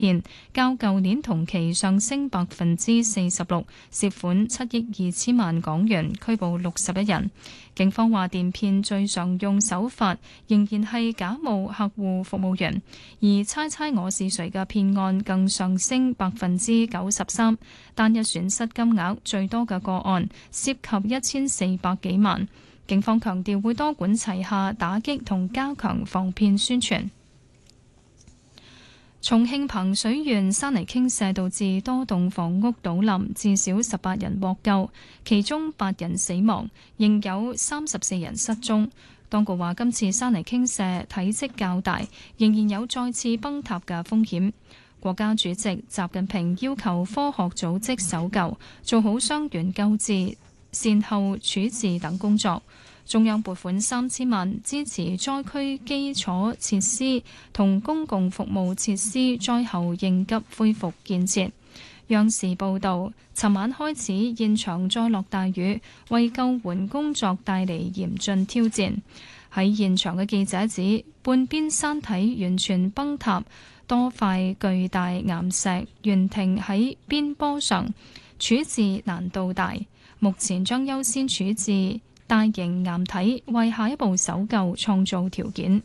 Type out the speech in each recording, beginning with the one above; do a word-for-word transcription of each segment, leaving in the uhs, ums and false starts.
現，較舊年同期上升百分之四十六，涉款七億二千萬港元，拘捕六十一人。警方話電騙最常用手法仍然係假冒客戶服務員，而猜猜我是誰嘅騙案更上升百分之九十三，單日損失金額最多嘅個案涉及一千四百幾萬。警方強調會多管齊下打擊同加強防騙宣傳。重慶彭水縣山泥傾瀉導致多棟房屋倒冧，至少十八人獲救，其中八人死亡，仍有三十四人失蹤。當局話今次山泥傾瀉體積較大，仍然有再次崩塌嘅風險。國家主席習近平要求科學組織搜救，做好傷員救治、善後處置等工作。中央撥款三千萬支持災區基礎設施同公共服務設施災後應急恢復建設。央視報導，尋晚開始現場再落大雨，為救援工作帶嚟嚴峻挑戰。喺現場嘅記者指，半邊山體完全崩塌，多塊巨大岩石懸停喺邊坡上，處置難度大。目前將優先處置大型岩體，為下一步搜救創造條件。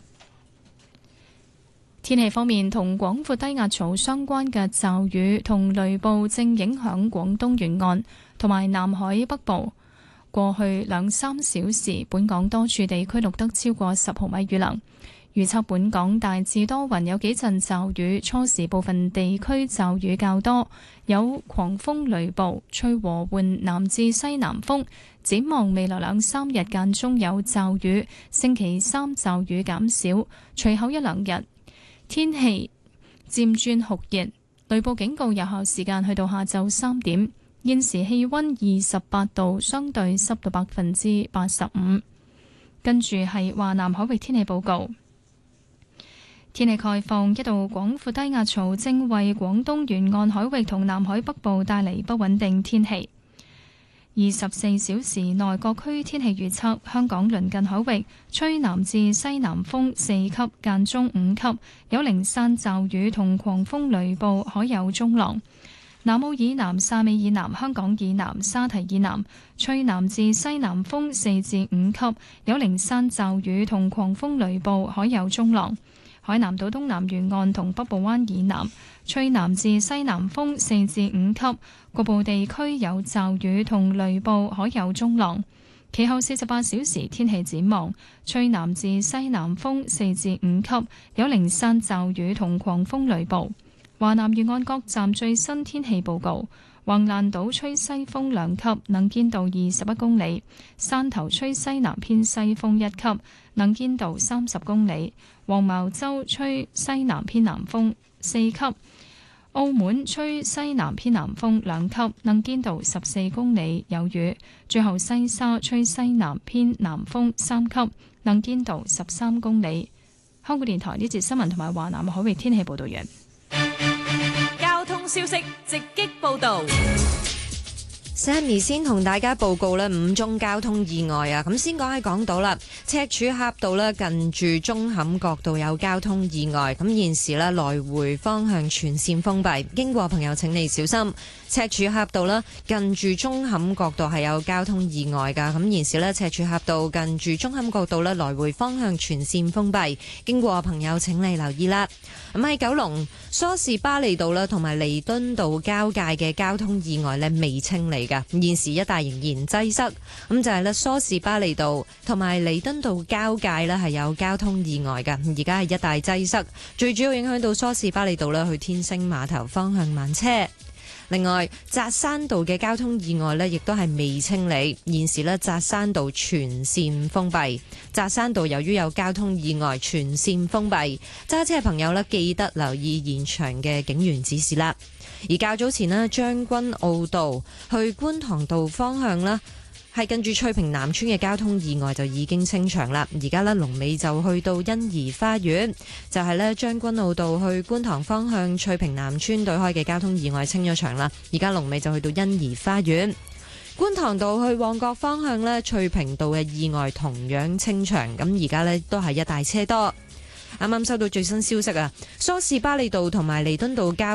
天氣方面，同廣闊低壓槽相關嘅驟雨同雷暴正影響廣東沿岸同埋南海北部。過去兩三小時，本港多處地區錄得超過十毫米雨量。預測本港大致多雲，有幾陣驟雨，初時部分地區驟雨較多，有狂風雷暴，吹和緩南至西南風。展望未來兩三日間中有驟雨，星期三驟雨減少，隨後一兩日天氣漸轉酷熱，雷暴警告有效時間去到下晝三點。現時氣溫二十八度，相對濕度百分之八十五。跟住係華南海域天氣報告。天氣概況，一道廣闊低壓槽正為廣東沿岸海域同南海北部帶嚟不穩定天氣。二十四小時內各區天氣預測：香港鄰近海域吹南至西南風四級，間中五級，有零散驟雨同狂風雷暴，海有中浪。南澳以南、汕尾以南、香港以南、沙堤以南吹南至西南風四至五級，有零散驟雨同狂風雷暴，海有中浪。海南島東南沿岸同北部灣以南吹南至西南風四至五級，局部地區有驟雨同雷暴，海有中浪。其後四十八小時天氣展望，吹南至西南風四至五級，有零散驟雨同狂風雷暴。華南沿岸各站最新天氣報告：橫瀾島吹西風兩級，能見度二十一公里；汕頭吹西南偏西風一級，能見度三十公里；黃茅洲吹西南偏南風四級；澳門吹西南偏南風兩級，能見度十四公里，有雨；最後西沙吹西南偏南風三級，能見度十三公里。香港電台呢節新聞同埋華南海域天氣報道完。 交通消息直擊報道。 Sammy 先同大家報告咧五宗交通意外啊！咁先講喺港島啦，赤柱峽道咧近住舂坎角道有交通意外，咁現時咧來回方向全線封閉，經過朋友請你小心。赤柱峽道咧近住舂坎角道係有交通意外噶，咁現時咧赤柱峽道近住舂坎角道咧來回方向全線封閉，經過朋友請你留意啦。咁喺九龍梳士巴利道啦同埋彌敦道交界嘅交通意外咧未清理噶，現時一帶仍然擠塞，咁就係咧梳士巴利道同埋彌敦道交界咧係有交通意外噶，而家係一帶擠塞，最主要影響到梳士巴利道啦去天星碼頭方向慢車。另外，扎山道嘅交通意外呢亦都係未清理，現時呢扎山道全線封閉。扎山道由於有交通意外，全線封閉，揸車嘅朋友呢記得留意現場嘅警員指示啦。而較早前呢，將軍澳道去觀塘道方向呢係近住翠屏南村嘅交通意外就已經清場啦，而家呢，龍尾就去到欣怡花園，就係呢將軍澳道去觀塘方向翠屏南村對開嘅交通意外清咗場啦，而家龍尾就去到欣怡花園。觀塘道去旺角方向呢，翠屏道嘅意外同樣清場，咁而家呢都係一大車多。 啱啱收到最新消息啊，梳士巴利道同埋彌敦道交